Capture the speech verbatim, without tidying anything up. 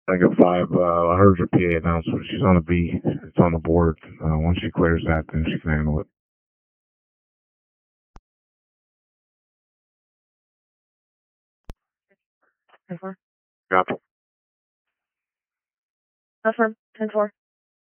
I got five. Uh, I heard her P A announcement. She's on the B. It's on the board. Uh, once she clears that, then she can handle it. ten four. Copy. Affirm. ten four.